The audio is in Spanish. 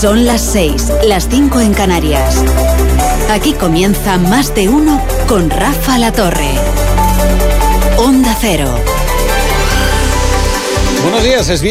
Son las 6, las 5 en Canarias. Aquí comienza Más de Uno con Rafa La Torre. Onda Cero. Buenos días, es